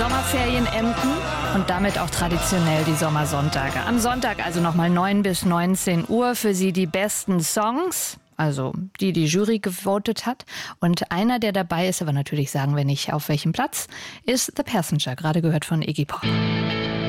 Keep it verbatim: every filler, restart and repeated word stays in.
Sommerferien Emden und damit auch traditionell die Sommersonntage. Am Sonntag also nochmal neun bis neunzehn Uhr für Sie die besten Songs, also die die Jury gewotet hat. Und einer, der dabei ist, aber natürlich sagen wir nicht auf welchem Platz, ist The Passenger, gerade gehört von Iggy Pop.